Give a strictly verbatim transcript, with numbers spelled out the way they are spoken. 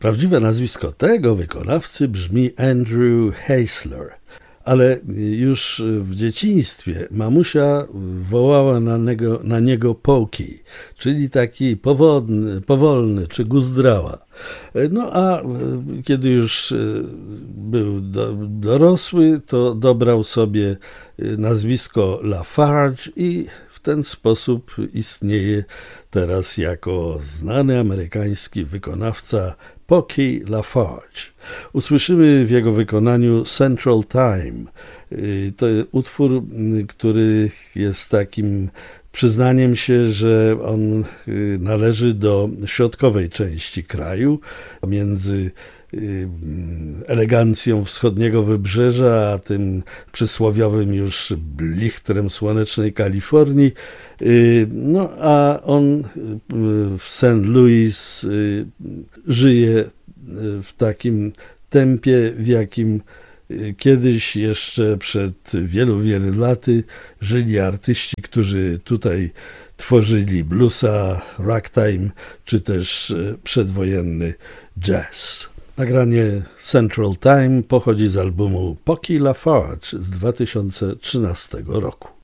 Prawdziwe nazwisko tego wykonawcy brzmi Andrew Haesler, ale już w dzieciństwie mamusia wołała na niego, na niego Pokey, czyli taki powodny, powolny czy guzdrała. No a kiedy już był do, dorosły, to dobrał sobie nazwisko Lafarge i w ten sposób istnieje teraz jako znany amerykański wykonawca Pokey Lafarge. Usłyszymy w jego wykonaniu Central Time. To utwór, który jest takim przyznaniem się, że on należy do środkowej części kraju, między elegancją wschodniego wybrzeża, a tym przysłowiowym już blichtrem słonecznej Kalifornii. No a on w Saint Louis żyje w takim tempie, w jakim kiedyś jeszcze przed wielu, wielu laty żyli artyści, którzy tutaj tworzyli bluesa, ragtime, czy też przedwojenny jazz. Nagranie Central Time pochodzi z albumu Pokey Lafarge z dwa tysiące trzynastego roku.